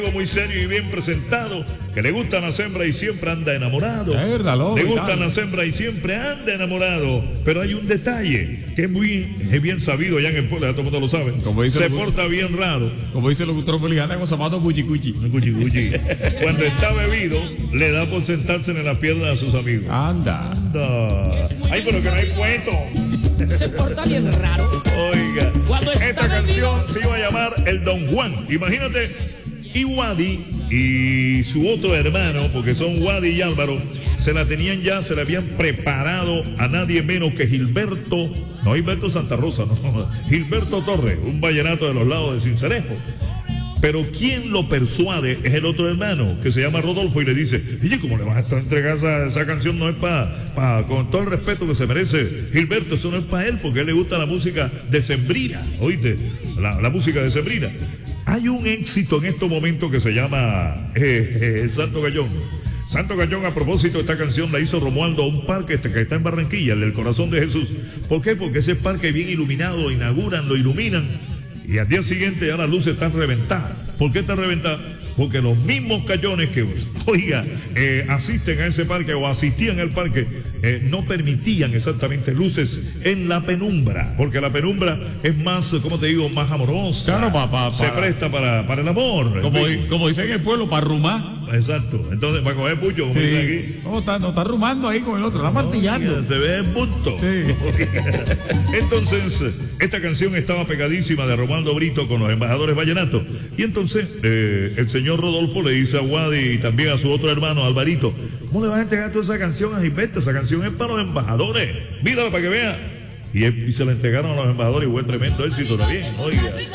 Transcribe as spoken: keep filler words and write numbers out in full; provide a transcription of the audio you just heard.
Muy serio y bien presentado, que le gustan las hembras y siempre anda enamorado. Es verdad, loco, le gustan las hembras y siempre anda enamorado. Pero hay un detalle que es muy es bien sabido allá en el pueblo, ya todo el mundo lo sabe. Se porta bien raro. Como dice el locutor feliz, anda con zapatos cuchi cuchi. Cuchi cuchi. Cuando está bebido, le da por sentarse en la pierna a sus amigos. Anda. Anda. Ay, pero que no hay cuento. Se porta bien raro. Oiga, esta canción bebido, se iba a llamar El Don Juan. Imagínate. Y Wadi y su otro hermano, porque son Wadi y Álvaro, se la tenían ya, se la habían preparado a nadie menos que Gilberto, no Gilberto Santa Rosa, no, Gilberto Torres, un vallenato de los lados de Cincerejo. Pero quien lo persuade es el otro hermano, que se llama Rodolfo, y le dice, oye, ¿cómo le vas a estar entregando esa, esa canción? No es para, pa, con todo el respeto que se merece Gilberto, eso no es para él, porque a él le gusta la música decembrina, ¿oíste? La, la música decembrina. Hay un éxito en estos momentos que se llama eh, eh, El Santo Gallón. Santo Gallón, a propósito, esta canción la hizo Romualdo a un parque este que está en Barranquilla, el del Corazón de Jesús. ¿Por qué? Porque ese parque bien iluminado, lo inauguran, lo iluminan, y al día siguiente ya las luces están reventadas. ¿Por qué están reventadas? Porque los mismos cayones que, oiga, eh, asisten a ese parque o asistían al parque, eh, no permitían exactamente luces en la penumbra, porque la penumbra es más, ¿cómo te digo?, más amorosa. Claro, pa, pa, se pa, presta para, para el amor. Como, como dicen en el pueblo, para rumar. Exacto. Entonces, para coger pucho, como sí. dicen aquí. No, está, no está rumando ahí con el otro, está martillando. Oiga, se ve en punto. Sí. Entonces, esta canción estaba pegadísima de Romualdo Brito con los embajadores vallenatos. Y entonces, eh, el señor Rodolfo le dice a Wadi y también a su otro hermano, Alvarito, ¿cómo le vas a entregar toda esa canción a Gilberto? Esa canción es para los embajadores. Mírala para que vea. Y, y se la entregaron a los embajadores y fue tremendo éxito también. Oiga.